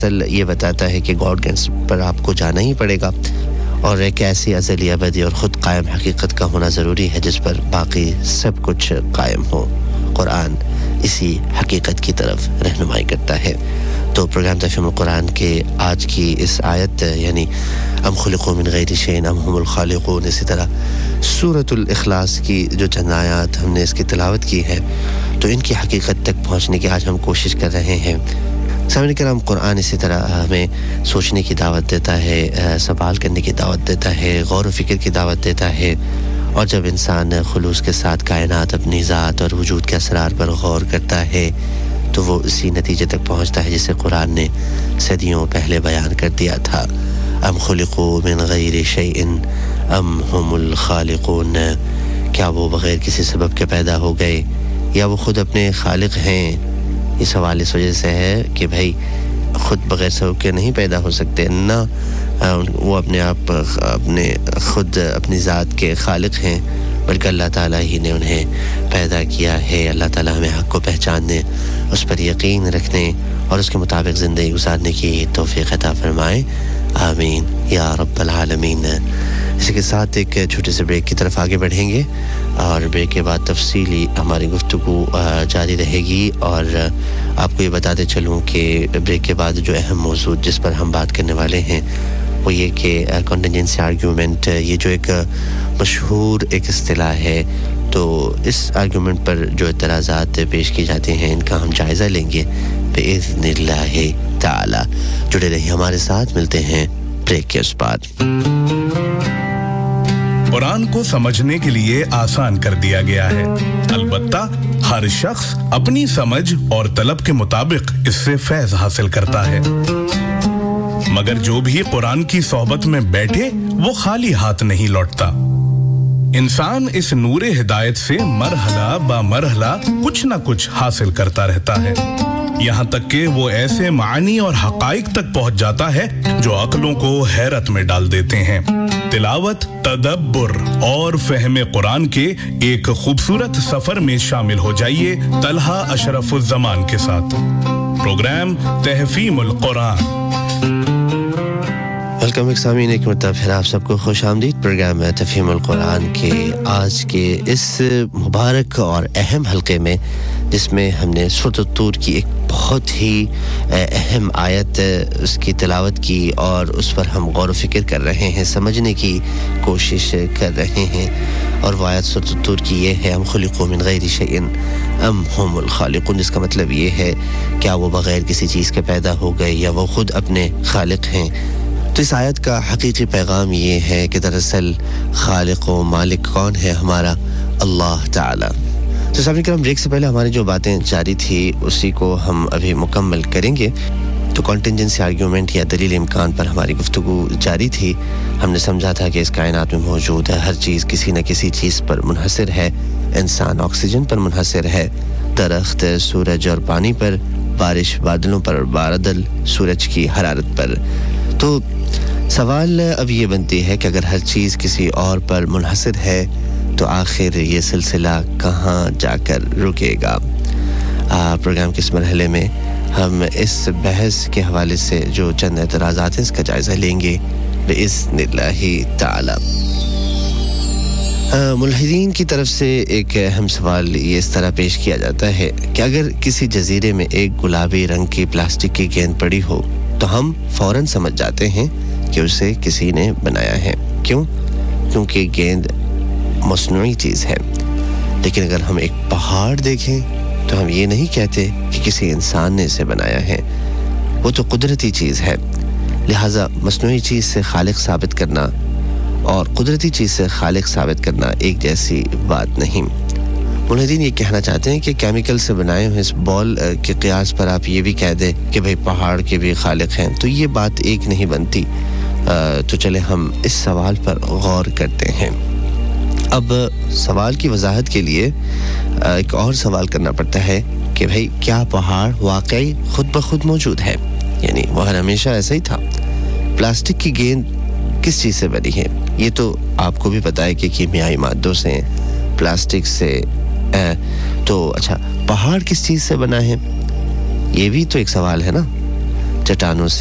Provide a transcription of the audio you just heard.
یہ بتاتا ہے کہ گاڈ گیٹس پر آپ کو جانا ہی پڑے گا اور ایک ایسی ازلی ابدی اور خود قائم حقیقت کا ہونا ضروری ہے جس پر باقی سب کچھ قائم ہو. قرآن اسی حقیقت کی طرف رہنمائی کرتا ہے. تو پروگرام تفہیم القرآن کے آج کی اس آیت یعنی ام خلقوا من غیر شیء ام هم الخالقون، اسی طرح سورۃ الاخلاص کی جو چند آیات ہم نے اس کی تلاوت کی ہے تو ان کی حقیقت تک پہنچنے کی آج ہم کوشش کر رہے ہیں. سامعین کرام، قرآن اسی طرح ہمیں سوچنے کی دعوت دیتا ہے، سوال کرنے کی دعوت دیتا ہے، غور و فکر کی دعوت دیتا ہے. اور جب انسان خلوص کے ساتھ کائنات، اپنی ذات اور وجود کے اسرار پر غور کرتا ہے تو وہ اسی نتیجے تک پہنچتا ہے جسے قرآن نے صدیوں پہلے بیان کر دیا تھا. ام خلقوا من غیر شیء ام هم الخالقون، کیا وہ بغیر کسی سبب کے پیدا ہو گئے یا وہ خود اپنے خالق ہیں؟ یہ سوال اس وجہ سے ہے کہ بھائی خود بغیر سبب کے نہیں پیدا ہو سکتے، نہ وہ اپنے آپ خود اپنی ذات کے خالق ہیں، بلکہ اللہ تعالیٰ ہی نے انہیں پیدا کیا ہے. اللہ تعالیٰ ہمیں حق کو پہچاننے، اس پر یقین رکھنے اور اس کے مطابق زندگی گزارنے کی توفیق عطا فرمائے. آمین یا رب العالمین. اسی کے ساتھ ایک چھوٹے سے بریک کی طرف آگے بڑھیں گے اور بریک کے بعد تفصیلی ہماری گفتگو جاری رہے گی. اور آپ کو یہ بتاتے چلوں کہ بریک کے بعد جو اہم موضوع جس پر ہم بات کرنے والے ہیں وہ یہ کہ کنٹینجنسی آرگیومنٹ، یہ جو ایک مشہور ایک اصطلاح ہے، تو اس آرگیومنٹ پر جو اعتراضات پیش کی جاتے ہیں ان کا ہم جائزہ لیں گے بإذن اللہ تعالی. جڑے رہیے ہمارے ساتھ، ملتے ہیں بریک کے اس بعد. قرآن کو سمجھنے کے لیے آسان کر دیا گیا ہے، البتہ ہر شخص اپنی سمجھ اور طلب کے مطابق اس سے فیض حاصل کرتا ہے. مگر جو بھی قرآن کی صحبت میں بیٹھے وہ خالی ہاتھ نہیں لوٹتا. انسان اس نور ہدایت سے مرحلہ با مرحلہ کچھ نہ کچھ حاصل کرتا رہتا ہے، یہاں تک کہ وہ ایسے معانی اور حقائق تک پہنچ جاتا ہے جو عقلوں کو حیرت میں ڈال دیتے ہیں. تلاوت، تدبر اور فہم قرآن کے ایک خوبصورت سفر میں شامل ہو جائیے طلحہ اشرف الزمان کے ساتھ. پروگرام تحفیم القرآن. ویلکم سامعین، ایک مرتبہ پھر آپ سب کو خوش آمدید. پروگرام تفہیم القرآن کے آج کے اس مبارک اور اہم حلقے میں، جس میں ہم نے سورۃ الطور کی ایک بہت ہی اہم آیت اس کی تلاوت کی اور اس پر ہم غور و فکر کر رہے ہیں، سمجھنے کی کوشش کر رہے ہیں. اور وہ آیت سورۃ الطور کی یہ ہے ام خلقوا من غیر شیء ام هم الخالقون، جس کا مطلب یہ ہے کیا وہ بغیر کسی چیز کے پیدا ہو گئے یا وہ خود اپنے خالق ہیں. تو اس آیت کا حقیقی پیغام یہ ہے کہ دراصل خالق و مالک کون ہے؟ ہمارا اللہ تعالی. تو سامعین کرام، بریک سے پہلے ہماری جو باتیں جاری تھی اسی کو ہم ابھی مکمل کریں گے. تو کنٹینجنسی آرگیومنٹ یا دلیل امکان پر ہماری گفتگو جاری تھی. ہم نے سمجھا تھا کہ اس کائنات میں موجود ہے ہر چیز کسی نہ کسی چیز پر منحصر ہے. انسان آکسیجن پر منحصر ہے، درخت سورج اور پانی پر، بارش بادلوں پر، بادل سورج کی حرارت پر. تو سوال اب یہ بنتی ہے کہ اگر ہر چیز کسی اور پر منحصر ہے تو آخر یہ سلسلہ کہاں جا کر رکے گا؟ پروگرام کے اس مرحلے میں ہم اس بحث کے حوالے سے جو چند اعتراضات ہیں اس کا جائزہ لیں گے بإذن اللہ تعالی. ملحدین کی طرف سے ایک اہم سوال یہ اس طرح پیش کیا جاتا ہے کہ اگر کسی جزیرے میں ایک گلابی رنگ کی پلاسٹک کی گیند پڑی ہو تو ہم فوراً سمجھ جاتے ہیں کہ اسے کسی نے بنایا ہے. کیوں؟ کیونکہ گیند مصنوعی چیز ہے. لیکن اگر ہم ایک پہاڑ دیکھیں تو ہم یہ نہیں کہتے کہ کسی انسان نے اسے بنایا ہے، وہ تو قدرتی چیز ہے. لہٰذا مصنوعی چیز سے خالق ثابت کرنا اور قدرتی چیز سے خالق ثابت کرنا ایک جیسی بات نہیں. ملحدین یہ کہنا چاہتے ہیں کہ کیمیکل سے بنائے ہوئے اس بال کے قیاس پر آپ یہ بھی کہہ دیں کہ بھئی پہاڑ کے بھی خالق ہیں، تو یہ بات ایک نہیں بنتی. تو چلے ہم اس سوال پر غور کرتے ہیں. اب سوال کی وضاحت کے لیے ایک اور سوال کرنا پڑتا ہے کہ بھئی کیا پہاڑ واقعی خود بخود موجود ہے؟ یعنی وہ ہمیشہ ایسا ہی تھا؟ پلاسٹک کی گیند کس چیز سے بنی ہے؟ یہ تو آپ کو بھی پتہ ہے کہ کیمیائی مادوں سے، پلاسٹک سے. تو اچھا، پہاڑ کس چیز سے بنا ہے؟ یہ بھی تو ایک سوال ہے نا. चट्टानों से